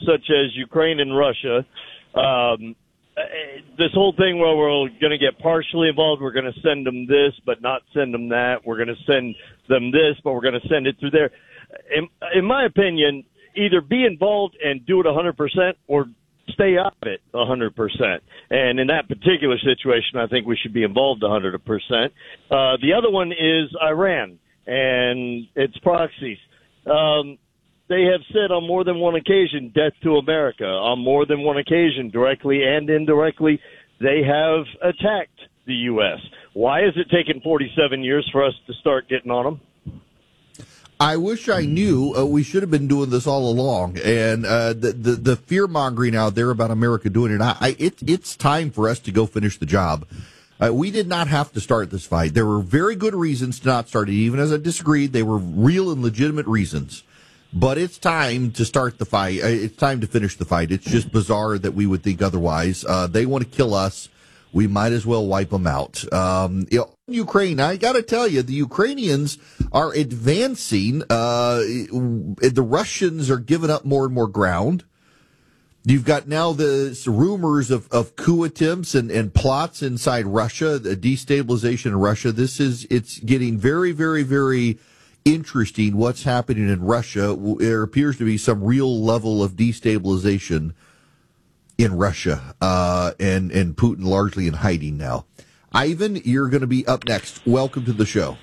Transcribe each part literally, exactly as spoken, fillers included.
such as Ukraine and Russia, um, this whole thing where we're going to get partially involved, we're going to send them this, but not send them that. We're going to send them this, but we're going to send it through there. In, in my opinion, either be involved and do it one hundred percent or stay out of it one hundred percent. And in that particular situation, I think we should be involved one hundred percent. Uh, the other one is Iran and its proxies. Um, they have said on more than one occasion, death to America. On more than one occasion, directly and indirectly, they have attacked the U S. Why is it taking forty-seven years for us to start getting on them? I wish I knew. Uh, we should have been doing this all along. And uh, the, the the fear mongering out there about America doing it, I, I, it, it's time for us to go finish the job. Uh, we did not have to start this fight. There were very good reasons to not start it. Even as I disagreed, they were real and legitimate reasons. But it's time to start the fight. It's time to finish the fight. It's just bizarre that we would think otherwise. Uh, they want to kill us. We might as well wipe them out. Um, you know, Ukraine, I got to tell you, the Ukrainians are advancing. Uh, the Russians are giving up more and more ground. You've got now the rumors of, of coup attempts and, and plots inside Russia, the destabilization in Russia. This is, it's getting very, very, very interesting what's happening in Russia. There appears to be some real level of destabilization in Russia, uh, and, and Putin largely in hiding now. Ivan, you're going to be up next. Welcome to the show.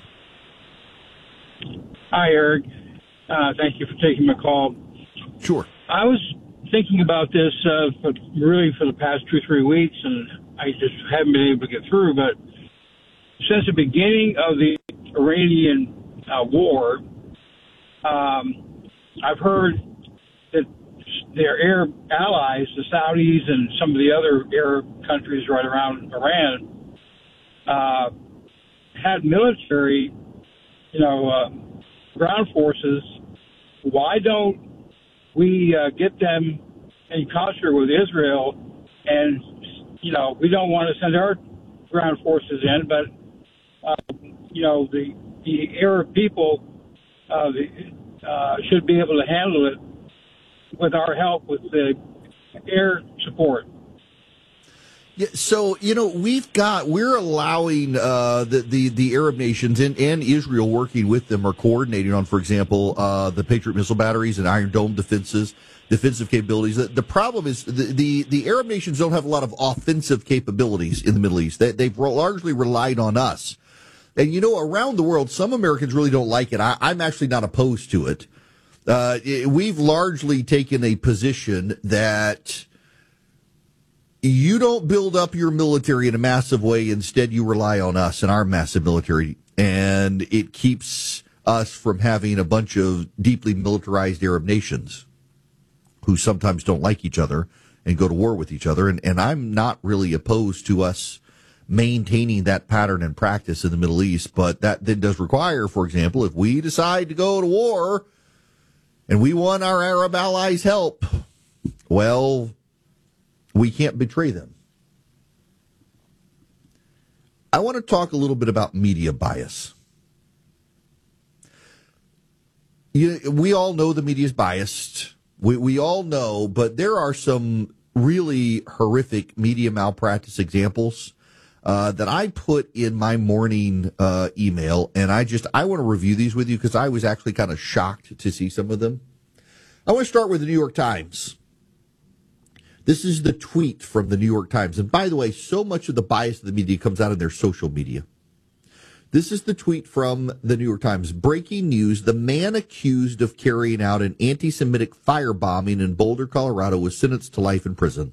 Hi, Eric. Uh, thank you for taking my call. Sure. I was thinking about this uh, for, really for the past two, three weeks, and I just haven't been able to get through. But since the beginning of the Iranian uh, war, um, I've heard that their Arab allies, the Saudis and some of the other Arab countries right around Iran, uh, had military, you know, uh, ground forces. Why don't we uh, get them in concert with Israel? And, you know, we don't want to send our ground forces in, but, uh, you know, the, the Arab people uh, the, uh, should be able to handle it with our help with the air support. Yeah, so, you know, we've got, we're allowing uh, the, the, the Arab nations and, and Israel working with them are coordinating on, for example, uh, the Patriot missile batteries and Iron Dome defenses, defensive capabilities. The, the problem is the, the, the Arab nations don't have a lot of offensive capabilities in the Middle East. They, they've largely relied on us. And, you know, around the world, some Americans really don't like it. I, I'm actually not opposed to it. Uh, we've largely taken a position that you don't build up your military in a massive way. Instead, you rely on us and our massive military. And it keeps us from having a bunch of deeply militarized Arab nations who sometimes don't like each other and go to war with each other. And, and I'm not really opposed to us maintaining that pattern and practice in the Middle East. But that then does require, for example, if we decide to go to war and we want our Arab allies' help, well, we can't betray them. I want to talk a little bit about media bias. You, we all know the media is biased. We, we all know, but there are some really horrific media malpractice examples uh, that I put in my morning uh, email, and I just I want to review these with you because I was actually kind of shocked to see some of them. I want to start with the New York Times. This is the tweet from the New York Times. And by the way, so much of the bias of the media comes out of their social media. This is the tweet from the New York Times. Breaking news, the man accused of carrying out an anti-Semitic firebombing in Boulder, Colorado was sentenced to life in prison.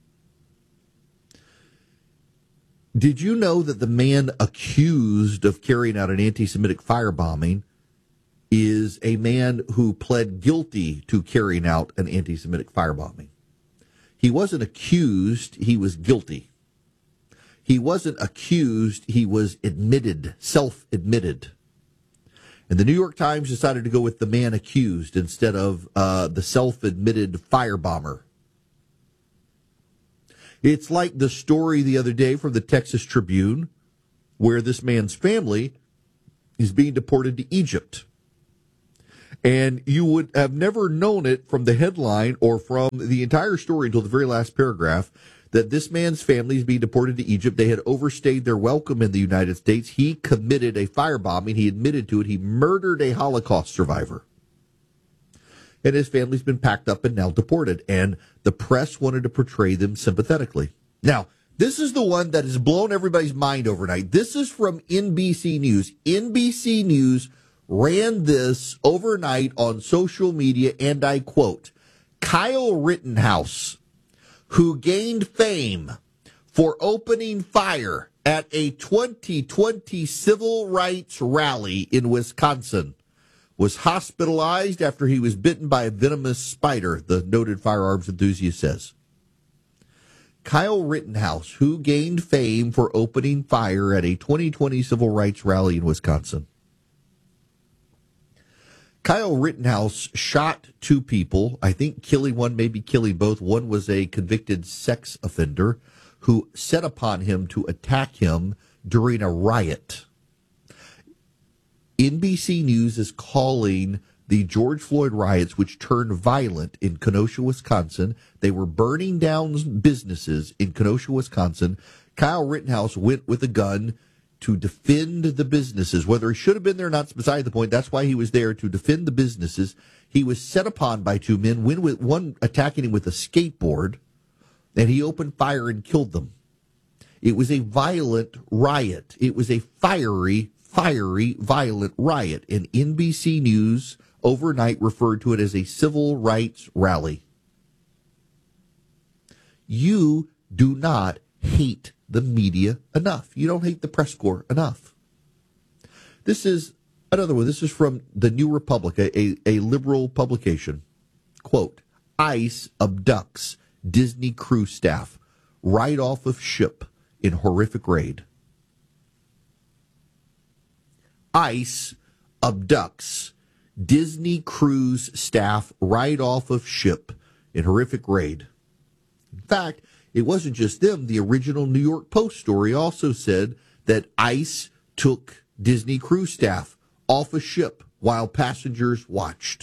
Did you know that the man accused of carrying out an anti-Semitic firebombing is a man who pled guilty to carrying out an anti-Semitic firebombing? He wasn't accused, he was guilty. He wasn't accused, he was admitted, self-admitted. And the New York Times decided to go with the man accused instead of uh, the self-admitted firebomber. It's like the story the other day from the Texas Tribune, where this man's family is being deported to Egypt. And you would have never known it from the headline or from the entire story until the very last paragraph that this man's family is being deported to Egypt. They had overstayed their welcome in the United States. He committed a firebombing. He admitted to it. He murdered a Holocaust survivor. And his family's been packed up and now deported. And the press wanted to portray them sympathetically. Now, this is the one that has blown everybody's mind overnight. This is from N B C News. N B C News ran this overnight on social media, and I quote, Kyle Rittenhouse, who gained fame for opening fire at a twenty twenty civil rights rally in Wisconsin, was hospitalized after he was bitten by a venomous spider, the noted firearms enthusiast says. Kyle Rittenhouse, who gained fame for opening fire at a twenty twenty civil rights rally in Wisconsin. Kyle Rittenhouse shot two people, I think killing one, maybe killing both. One was a convicted sex offender who set upon him to attack him during a riot. N B C News is calling the George Floyd riots, which turned violent in Kenosha, Wisconsin. They were burning down businesses in Kenosha, Wisconsin. Kyle Rittenhouse went with a gun to defend the businesses. Whether he should have been there or not is beside the point. That's why he was there, to defend the businesses. He was set upon by two men, one attacking him with a skateboard, and he opened fire and killed them. It was a violent riot. It was a fiery, fiery, violent riot. And N B C News overnight referred to it as a civil rights rally. You do not hate the media enough. You don't hate the press corps enough. This is another one. This is from the New Republic, a, a, a liberal publication. Quote, ICE abducts Disney cruise staff right off of ship in horrific raid. ICE abducts Disney cruise staff right off of ship in horrific raid. In fact, it wasn't just them. The original New York Post story also said that ICE took Disney cruise staff off a ship while passengers watched.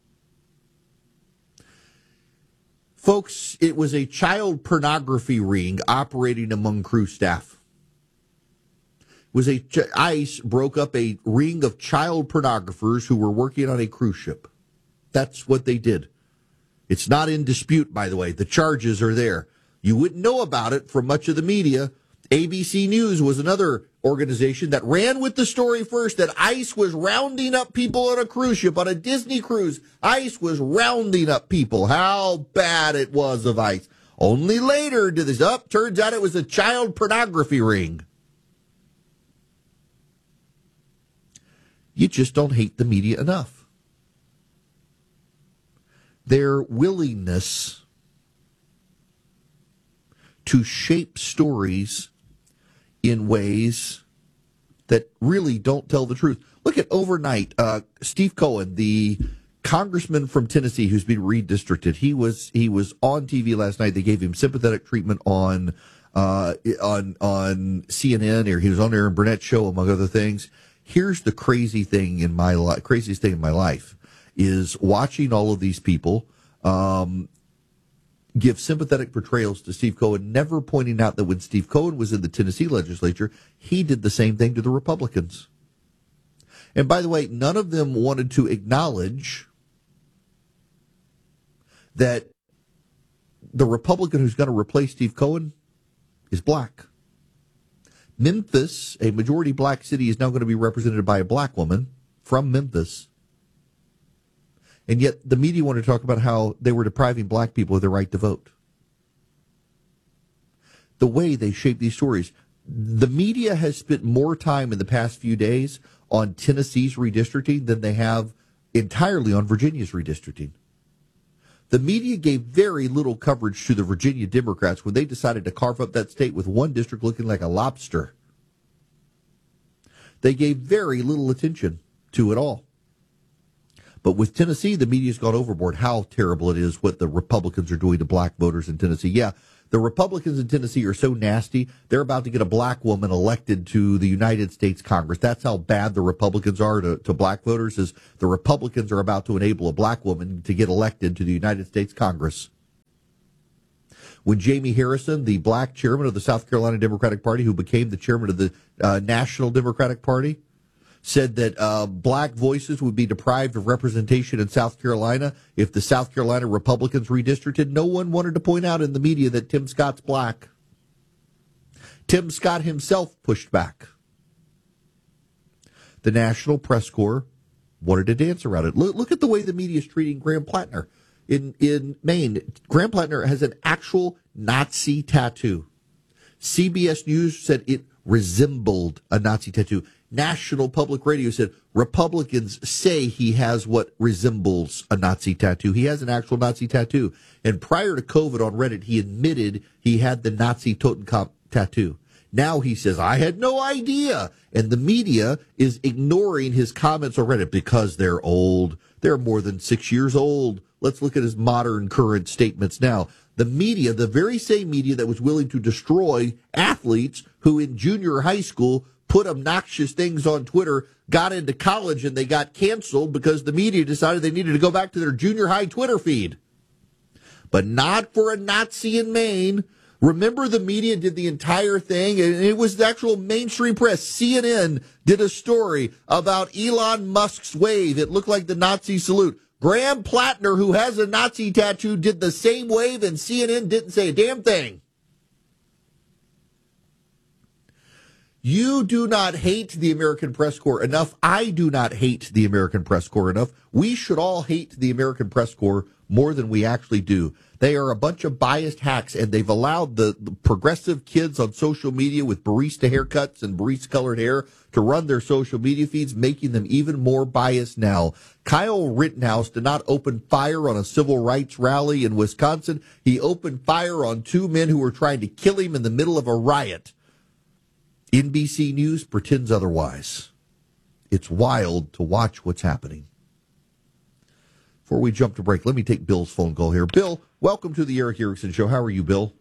Folks, it was a child pornography ring operating among crew staff. It was a ICE broke up a ring of child pornographers who were working on a cruise ship. That's what they did. It's not in dispute, by the way. The charges are there. You wouldn't know about it from much of the media. A B C News was another organization that ran with the story first, that ICE was rounding up people on a cruise ship, on a Disney cruise. ICE was rounding up people. How bad it was of ICE. Only later did this up. Turns out it was a child pornography ring. You just don't hate the media enough. Their willingness to shape stories in ways that really don't tell the truth. Look at overnight, uh, Steve Cohen, the congressman from Tennessee who's been redistricted. He was he was on T V last night. They gave him sympathetic treatment on uh, on on C N N, or he was on Aaron Burnett's show, among other things. Here's the crazy thing in my life, craziest thing in my life is watching all of these people um, give sympathetic portrayals to Steve Cohen, never pointing out that when Steve Cohen was in the Tennessee legislature, he did the same thing to the Republicans. And by the way, none of them wanted to acknowledge that the Republican who's going to replace Steve Cohen is black. Memphis, a majority black city, is now going to be represented by a black woman from Memphis. And yet the media wanted to talk about how they were depriving black people of their right to vote. The way they shape these stories. The media has spent more time in the past few days on Tennessee's redistricting than they have entirely on Virginia's redistricting. The media gave very little coverage to the Virginia Democrats when they decided to carve up that state with one district looking like a lobster. They gave very little attention to it all. But with Tennessee, the media's gone overboard. How terrible it is what the Republicans are doing to black voters in Tennessee. Yeah, The Republicans in Tennessee are so nasty, they're about to get a black woman elected to the United States Congress. That's how bad the Republicans are to, to black voters, is the Republicans are about to enable a black woman to get elected to the United States Congress. When Jamie Harrison, the black chairman of the South Carolina Democratic Party, who became the chairman of the uh, National Democratic Party, said that uh, black voices would be deprived of representation in South Carolina if the South Carolina Republicans redistricted, no one wanted to point out in the media that Tim Scott's black. Tim Scott himself pushed back. The National Press Corps wanted to dance around it. Look, look at the way the media is treating Graham Plattner. In, in Maine, Graham Plattner has an actual Nazi tattoo. C B S News said it resembled a Nazi tattoo. National Public Radio said Republicans say he has what resembles a Nazi tattoo. He has an actual Nazi tattoo. And prior to COVID on Reddit, he admitted he had the Nazi Totenkopf tattoo. Now he says, I had no idea. And the media is ignoring his comments on Reddit because they're old. They're more than six years old. Let's look at his modern current statements now. The media, the very same media that was willing to destroy athletes who in junior high school put obnoxious things on Twitter, got into college and they got canceled because the media decided they needed to go back to their junior high Twitter feed. But not for a Nazi in Maine. Remember, the media did the entire thing, and it was the actual mainstream press. C N N did a story about Elon Musk's wave. It looked like the Nazi salute. Graham Plattner, who has a Nazi tattoo, did the same wave, and C N N didn't say a damn thing. You do not hate the American Press Corps enough. I do not hate the American Press Corps enough. We should all hate the American Press Corps more than we actually do. They are a bunch of biased hacks, and they've allowed the, the progressive kids on social media with barista haircuts and barista-colored hair to run their social media feeds, making them even more biased now. Kyle Rittenhouse did not open fire on a civil rights rally in Wisconsin. He opened fire on two men who were trying to kill him in the middle of a riot. N B C News pretends otherwise. It's wild to watch what's happening. Before we jump to break, let me take Bill's phone call here. Bill, welcome to the Erick Erickson Show. How are you, Bill?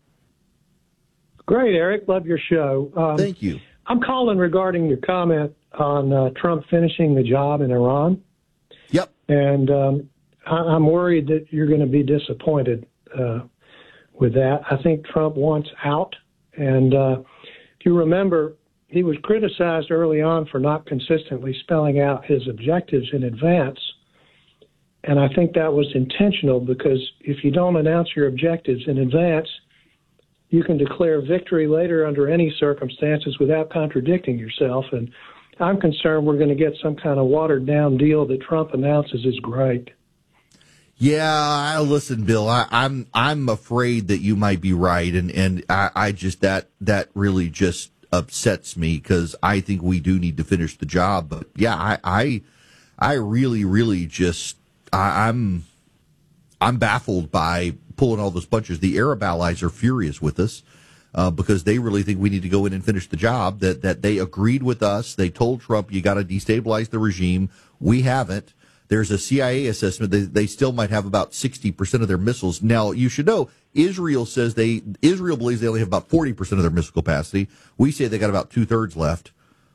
Great, Eric. Love your show. Um, Thank you. I'm calling regarding your comment on uh, Trump finishing the job in Iran. Yep. And um, I- I'm worried that you're going to be disappointed uh, with that. I think Trump wants out. And uh, if you remember, he was criticized early on for not consistently spelling out his objectives in advance. And I think that was intentional, because if you don't announce your objectives in advance, you can declare victory later under any circumstances without contradicting yourself. And I'm concerned we're going to get some kind of watered down deal that Trump announces is great. Yeah, I, listen, Bill, I, I'm I'm afraid that you might be right, and and I, I just that that really just upsets me, because I think we do need to finish the job. But yeah, I I, I really really just I, I'm I'm baffled by pulling all those punches. The Arab allies are furious with us uh, because they really think we need to go in and finish the job. That that they agreed with us. They told Trump, you got to destabilize the regime. We haven't. There's a C I A assessment. They, they still might have about sixty percent of their missiles. Now, you should know, Israel says they, Israel believes they only have about forty percent of their missile capacity. We say they got about two thirds left.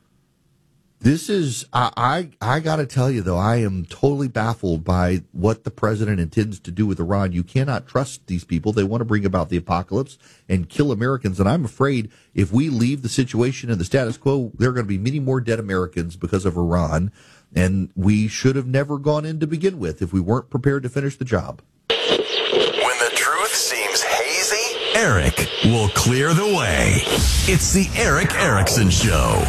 This is, I, I, I got to tell you, though, I am totally baffled by what the president intends to do with Iran. You cannot trust these people. They want to bring about the apocalypse and kill Americans. And I'm afraid if we leave the situation in the status quo, there are going to be many more dead Americans because of Iran. And we should have never gone in to begin with if we weren't prepared to finish the job. When the truth seems hazy, Eric will clear the way. It's the Erick Erickson Show.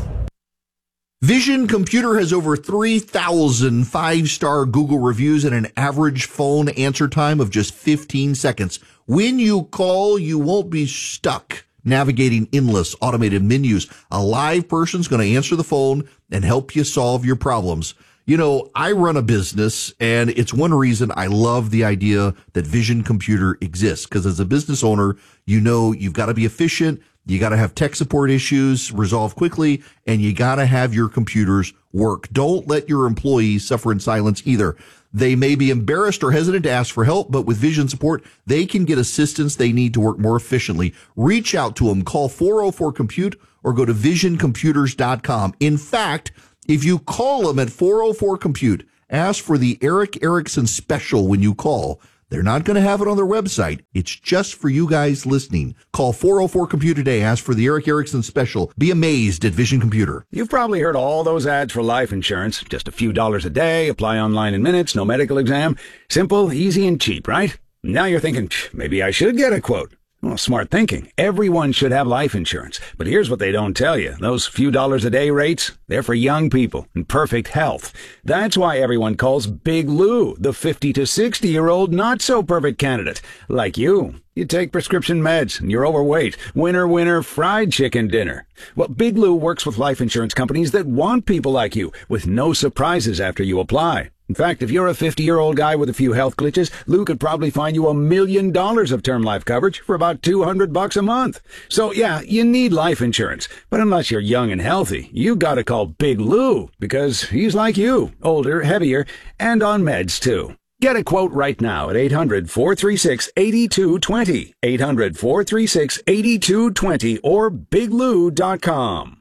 Vision Computer has over three thousand five-star Google reviews and an average phone answer time of just fifteen seconds. When you call, you won't be stuck navigating endless automated menus. A live person's going to answer the phone and help you solve your problems. You know, I run a business, and it's one reason I love the idea that Vision Computer exists, because as a business owner, you know you've got to be efficient, you got to have tech support issues resolved quickly, and you got to have your computers work. Don't let your employees suffer in silence either. They may be embarrassed or hesitant to ask for help, but with Vision support, they can get assistance they need to work more efficiently. Reach out to them. Call four oh four compute or go to vision computers dot com. In fact, if you call them at four oh four compute, ask for the Eric Erickson special when you call. They're not going to have it on their website. It's just for you guys listening. Call four oh four compute today. Ask for the Eric Erickson special. Be amazed at Vision Computer. You've probably heard all those ads for life insurance. Just a few dollars a day, apply online in minutes, no medical exam. Simple, easy, and cheap, right? Now you're thinking, maybe I should get a quote. Well, smart thinking. Everyone should have life insurance. But here's what they don't tell you. Those few dollars a day rates, they're for young people in perfect health. That's why everyone calls Big Lou the fifty to sixty-year-old not-so-perfect candidate. Like you. You take prescription meds and you're overweight. Winner, winner, fried chicken dinner. Well, Big Lou works with life insurance companies that want people like you, with no surprises after you apply. In fact, if you're a fifty-year-old guy with a few health glitches, Lou could probably find you a million dollars of term life coverage for about two hundred bucks a month. So, yeah, you need life insurance. But unless you're young and healthy, you gotta call Big Lou, because he's like you, older, heavier, and on meds, too. Get a quote right now at eight hundred, four three six, eight two two zero, eight hundred, four three six, eight two two zero, or big lou dot com.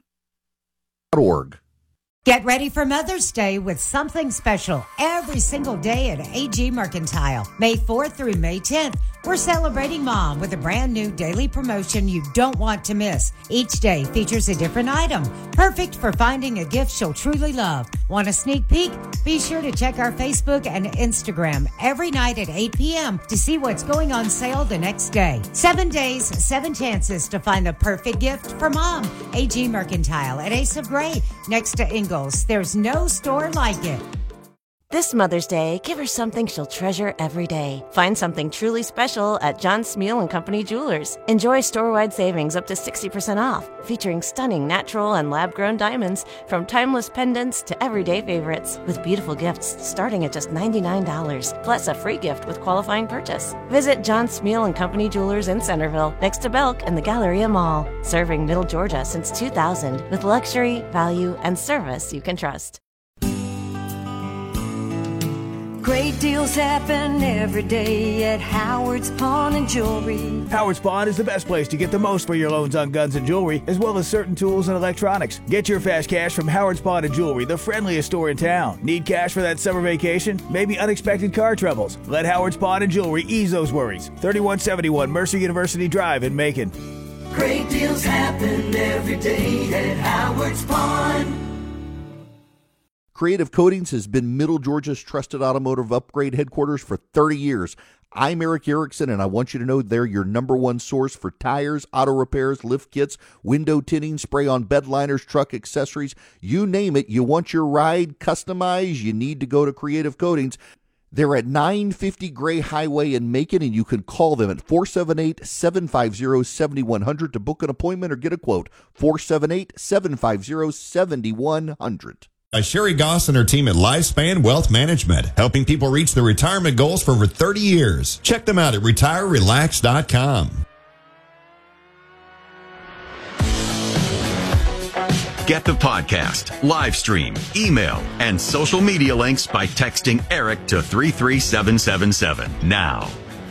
Org. Get ready for Mother's Day with something special every single day at A G Mercantile. May fourth through May tenth, we're celebrating Mom with a brand new daily promotion you don't want to miss. Each day features a different item, perfect for finding a gift she'll truly love. Want a sneak peek? Be sure to check our Facebook and Instagram every night at eight p.m. to see what's going on sale the next day. Seven days, seven chances to find the perfect gift for Mom. A G Mercantile at Ace of Gray, next to Ingalls. There's no store like it. This Mother's Day, give her something she'll treasure every day. Find something truly special at John Smeal and Company Jewelers. Enjoy store-wide savings up to sixty percent off, featuring stunning natural and lab-grown diamonds from timeless pendants to everyday favorites, with beautiful gifts starting at just ninety-nine dollars, plus a free gift with qualifying purchase. Visit John Smeal and Company Jewelers in Centerville, next to Belk and the Galleria Mall, serving Middle Georgia since two thousand, with luxury, value, and service you can trust. Great deals happen every day at Howard's Pawn and Jewelry. Howard's Pawn is the best place to get the most for your loans on guns and jewelry, as well as certain tools and electronics. Get your fast cash from Howard's Pawn and Jewelry, the friendliest store in town. Need cash for that summer vacation? Maybe unexpected car troubles? Let Howard's Pawn and Jewelry ease those worries. thirty-one seventy-one Mercer University Drive in Macon. Great deals happen every day at Howard's Pawn. Creative Coatings has been Middle Georgia's trusted automotive upgrade headquarters for thirty years. I'm Eric Erickson, and I want you to know they're your number one source for tires, auto repairs, lift kits, window tinting, spray-on bed liners, truck accessories. You name it, you want your ride customized, you need to go to Creative Coatings. They're at nine fifty Gray Highway in Macon, and you can call them at four seven eight, seven five zero, seven one zero zero to book an appointment or get a quote. four seven eight, seven five zero, seven one zero zero. By Sherry Goss and her team at Lifespan Wealth Management, helping people reach their retirement goals for over thirty years. Check them out at retire relax dot com. Get the podcast, live stream, email, and social media links by texting Eric to three three seven seven seven now.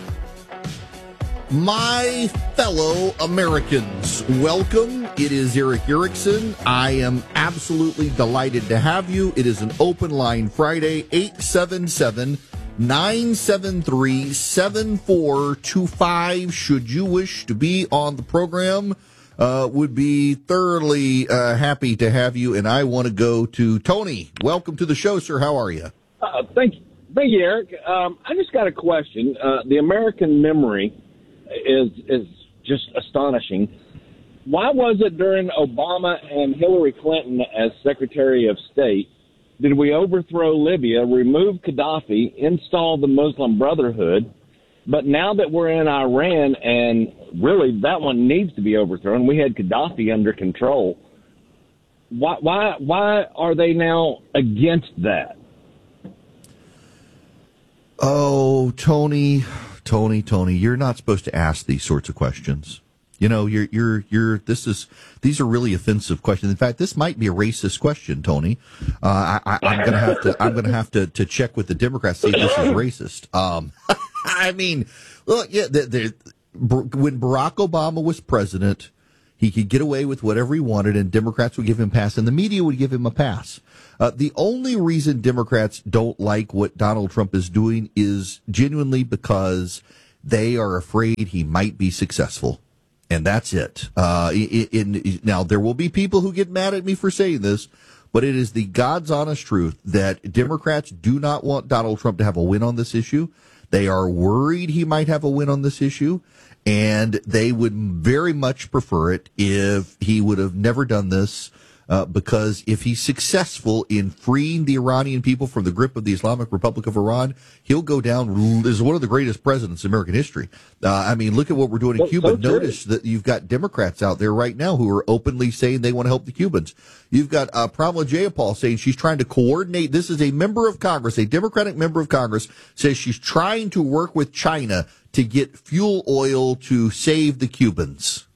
My fellow Americans, welcome. It is Eric Erickson. I am absolutely delighted to have you. It is an open line Friday, eight seven seven, nine seven three, seven four two five. Should you wish to be on the program, uh, would be thoroughly uh, happy to have you. And I want to go to Tony. Welcome to the show, sir. How are you? Uh, thank you. Thank you, Eric. Um, I just got a question. Uh, the American memory is is just astonishing. Why was it during Obama and Hillary Clinton as Secretary of State did we overthrow Libya, remove Gaddafi, install the Muslim Brotherhood, but now that we're in Iran and really that one needs to be overthrown, we had Gaddafi under control. Why why why are they now against that? Oh, Tony, Tony, Tony, you're not supposed to ask these sorts of questions. You know, you're, you're, you're, this is, these are really offensive questions. In fact, this might be a racist question, Tony. Uh, I, I'm going to have to, I'm going to have to, to check with the Democrats, see if this is racist. Um, I mean, look, yeah, the, the, when Barack Obama was president, he could get away with whatever he wanted, and Democrats would give him a pass, and the media would give him a pass. Uh, the only reason Democrats don't like what Donald Trump is doing is genuinely because they are afraid he might be successful. And that's it. Uh, in, in, now, there will be people who get mad at me for saying this, but it is the God's honest truth that Democrats do not want Donald Trump to have a win on this issue. They are worried he might have a win on this issue, and they would very much prefer it if he would have never done this. Uh, because if he's successful in freeing the Iranian people from the grip of the Islamic Republic of Iran, he'll go down as one of the greatest presidents in American history. Uh, I mean, look at what we're doing in well, Cuba. So Notice that you've got Democrats out there right now who are openly saying they want to help the Cubans. You've got uh, Pramila Jayapal saying she's trying to coordinate. This is a member of Congress, a Democratic member of Congress, says she's trying to work with China to get fuel oil to save the Cubans.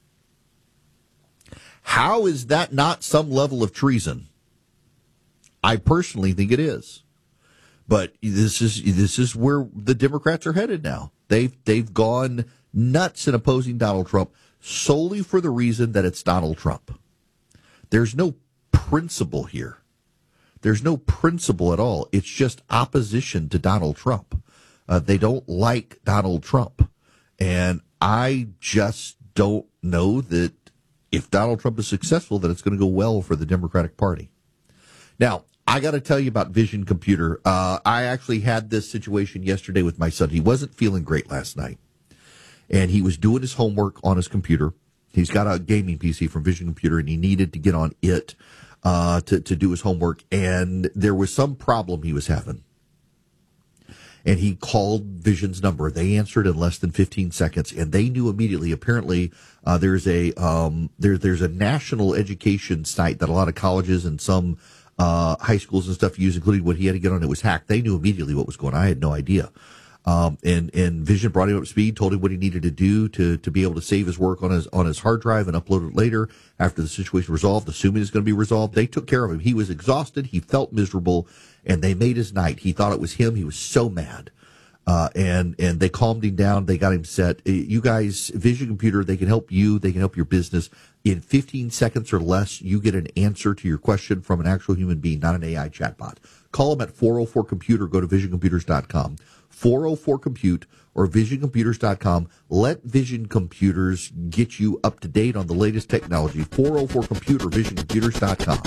How is that not some level of treason? I personally think it is. But this is this is where the Democrats are headed now. They've they've gone nuts in opposing Donald Trump solely for the reason that it's Donald Trump. There's no principle here. There's no principle at all. It's just opposition to Donald Trump. Uh, they don't like Donald Trump. And I just don't know that if Donald Trump is successful, then it's going to go well for the Democratic Party. Now, I got to tell you about Vision Computer. Uh, I actually had this situation yesterday with my son. He wasn't feeling great last night, and he was doing his homework on his computer. He's got a gaming P C from Vision Computer, and he needed to get on it uh, to, to do his homework, and there was some problem he was having. And he called Vision's number. They answered in less than fifteen seconds, and they knew immediately. Apparently, uh, there's a um, there, there's a national education site that a lot of colleges and some uh, high schools and stuff use, including what he had to get on. It was hacked. They knew immediately what was going on. I had no idea. Um, and and Vision brought him up to speed, told him what he needed to do to to be able to save his work on his on his hard drive and upload it later after the situation resolved, assuming it's going to be resolved. They took care of him. He was exhausted. He felt miserable. And they made his night. He thought it was him. He was so mad. Uh, and, and they calmed him down. They got him set. You guys, Vision Computer, they can help you. They can help your business. In fifteen seconds or less, you get an answer to your question from an actual human being, not an A I chatbot. Call them at four oh four computer. Go to vision computers dot com. four oh four compute or vision computers dot com. Let Vision Computers get you up to date on the latest technology. four oh four computer, vision computers dot com.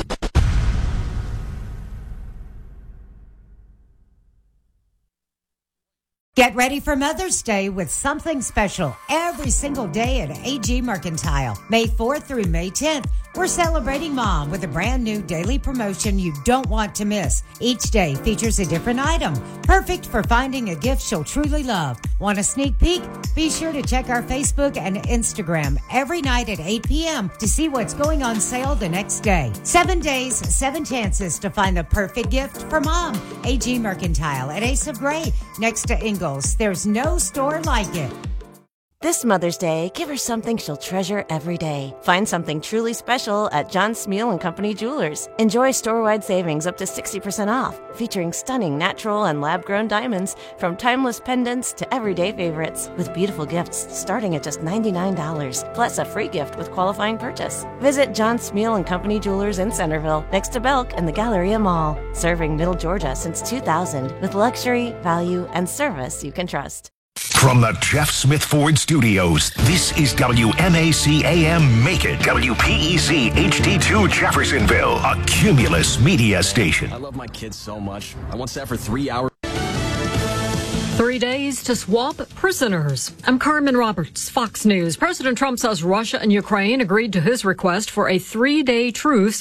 Get ready for Mother's Day with something special every single day at A G Mercantile. May fourth through May tenth, we're celebrating Mom with a brand new daily promotion you don't want to miss. Each day features a different item, perfect for finding a gift she'll truly love. Want a sneak peek? Be sure to check our Facebook and Instagram every night at eight p.m. to see what's going on sale the next day. Seven days, seven chances to find the perfect gift for Mom. A G Mercantile at Ace of Gray, next to Ingalls. There's no store like it. This Mother's Day, give her something she'll treasure every day. Find something truly special at John Smeal and Company Jewelers. Enjoy store-wide savings up to sixty percent off, featuring stunning natural and lab-grown diamonds from timeless pendants to everyday favorites, with beautiful gifts starting at just ninety-nine dollars, plus a free gift with qualifying purchase. Visit John Smeal and Company Jewelers in Centerville, next to Belk and the Galleria Mall. Serving Middle Georgia since two thousand, with luxury, value, and service you can trust. From the Jeff Smith Ford Studios, this is W M A C A M Macon, W P E C H D two Jeffersonville, a Cumulus media station. I love my kids so much. I once sat for three hours. Three days to swap prisoners. I'm Carmen Roberts, Fox News. President Trump says Russia and Ukraine agreed to his request for a three-day truce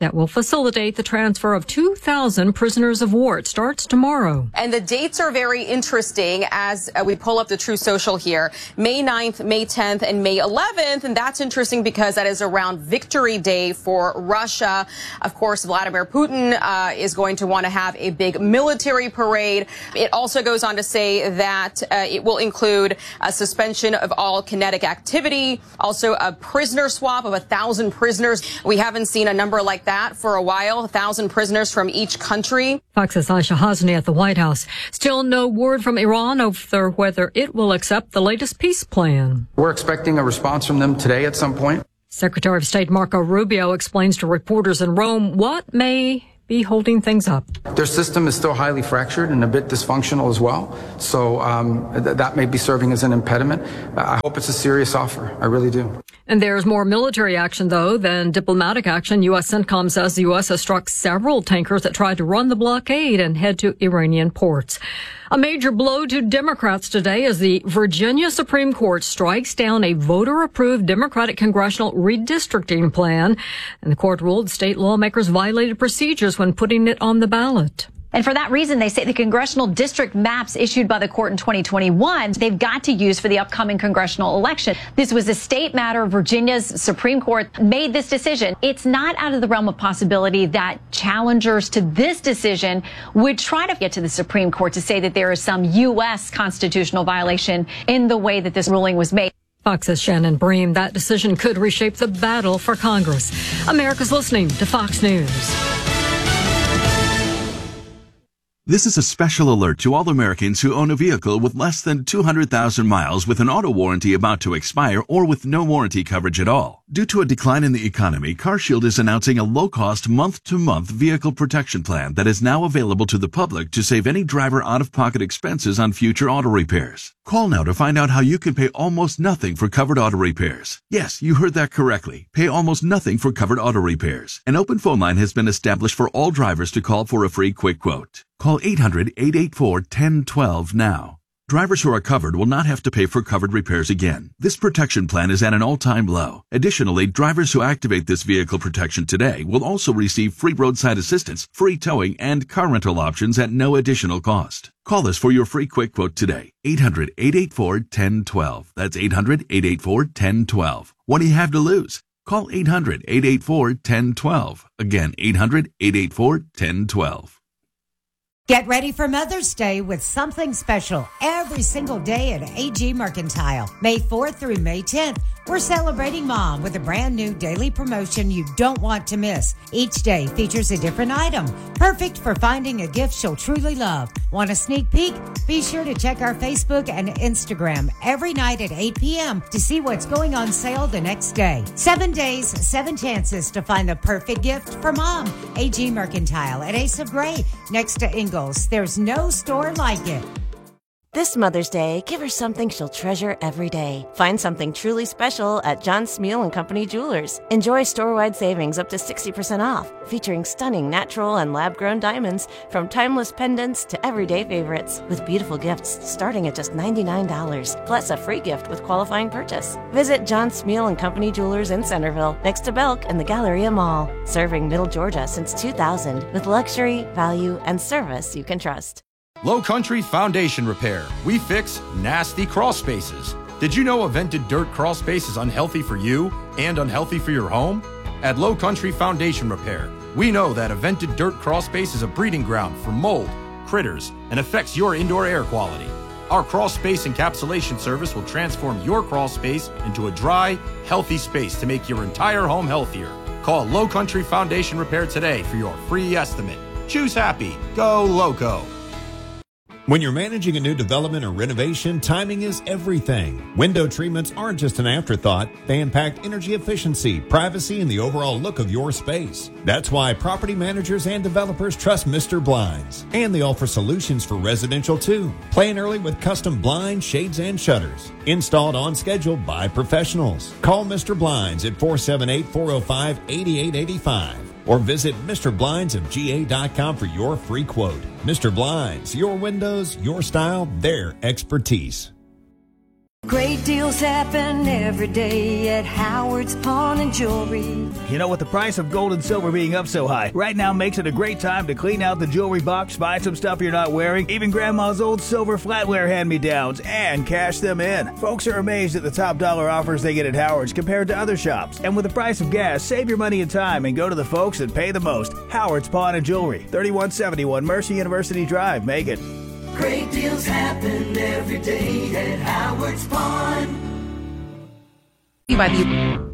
that will facilitate the transfer of two thousand prisoners of war. It starts tomorrow. And the dates are very interesting as uh, we pull up the True Social here. May ninth, May tenth, and May eleventh. And that's interesting because that is around Victory Day for Russia. Of course, Vladimir Putin uh, is going to want to have a big military parade. It also goes on to say that uh, it will include a suspension of all kinetic activity, also a prisoner swap of a thousand prisoners. We haven't seen a number like that that for a while, a thousand prisoners from each country. Fox's Aisha Hasni at the White House. Still no word from Iran over whether it will accept the latest peace plan. We're expecting a response from them today at some point. Secretary of State Marco Rubio explains to reporters in Rome what may be holding things up. Their system is still highly fractured and a bit dysfunctional as well. So um, th- that may be serving as an impediment. I hope it's a serious offer. I really do. And there's more military action, though, than diplomatic action. U S CENTCOM says the U S has struck several tankers that tried to run the blockade and head to Iranian ports. A major blow to Democrats today as the Virginia Supreme Court strikes down a voter-approved Democratic congressional redistricting plan. And the court ruled state lawmakers violated procedures when putting it on the ballot. And for that reason, they say the congressional district maps issued by the court in twenty twenty-one, they've got to use for the upcoming congressional election. This was a state matter. Virginia's Supreme Court made this decision. It's not out of the realm of possibility that challengers to this decision would try to get to the Supreme Court to say that there is some U S constitutional violation in the way that this ruling was made. Fox's Shannon Bream. That decision could reshape the battle for Congress. America's listening to Fox News. This is a special alert to all Americans who own a vehicle with less than two hundred thousand miles with an auto warranty about to expire or with no warranty coverage at all. Due to a decline in the economy, CarShield is announcing a low-cost month-to-month vehicle protection plan that is now available to the public to save any driver out-of-pocket expenses on future auto repairs. Call now to find out how you can pay almost nothing for covered auto repairs. Yes, you heard that correctly. Pay almost nothing for covered auto repairs. An open phone line has been established for all drivers to call for a free quick quote. Call eight hundred, eight eight four, one zero one two now. Drivers who are covered will not have to pay for covered repairs again. This protection plan is at an all-time low. Additionally, drivers who activate this vehicle protection today will also receive free roadside assistance, free towing, and car rental options at no additional cost. Call us for your free quick quote today. eight hundred, eight eight four, one zero one two. That's eight hundred, eight eight four, one zero one two. What do you have to lose? Call eight hundred, eight eight four, one zero one two. Again, eight hundred, eight eight four, one zero one two. Get ready for Mother's Day with something special every single day at A G Mercantile. May fourth through May tenth, we're celebrating Mom with a brand new daily promotion you don't want to miss. Each day features a different item, perfect for finding a gift she'll truly love. Want a sneak peek? Be sure to check our Facebook and Instagram every night at eight p.m. to see what's going on sale the next day. Seven days, seven chances to find the perfect gift for Mom. A G Mercantile at Ace of Gray, next to Ingalls. There's no store like it. This Mother's Day, give her something she'll treasure every day. Find something truly special at John Smeal and Company Jewelers. Enjoy store-wide savings up to sixty percent off, featuring stunning natural and lab-grown diamonds from timeless pendants to everyday favorites, with beautiful gifts starting at just ninety-nine dollars, plus a free gift with qualifying purchase. Visit John Smeal and Company Jewelers in Centerville, next to Belk and the Galleria Mall, serving Middle Georgia since two thousand, with luxury, value, and service you can trust. Low Country Foundation Repair. We fix nasty crawl spaces. Did you know a vented dirt crawl space is unhealthy for you and unhealthy for your home? At Low Country Foundation Repair, we know that a vented dirt crawl space is a breeding ground for mold, critters, and affects your indoor air quality. Our crawl space encapsulation service will transform your crawl space into a dry, healthy space to make your entire home healthier. Call Low Country Foundation Repair today for your free estimate. Choose happy. Go Loco. When you're managing a new development or renovation, timing is everything. Window treatments aren't just an afterthought. They impact energy efficiency, privacy, and the overall look of your space. That's why property managers and developers trust Mister Blinds. And they offer solutions for residential too. Plan early with custom blinds, shades, and shutters. Installed on schedule by professionals. Call Mister Blinds at four seven eight, four oh five, eight eight eight five. Or visit Mister Blinds of G A dot com for your free quote. Mister Blinds, your windows, your style, their expertise. Great deals happen every day at Howard's Pawn and Jewelry. You know, with the price of gold and silver being up so high, right now makes it a great time to clean out the jewelry box, find some stuff you're not wearing, even Grandma's old silver flatware hand-me-downs, and cash them in. Folks are amazed at the top dollar offers they get at Howard's compared to other shops. And with the price of gas, save your money and time and go to the folks that pay the most. Howard's Pawn and Jewelry, thirty-one seventy-one Mercy University Drive, Macon. Great deals happen every day at Howard's Pawn. By the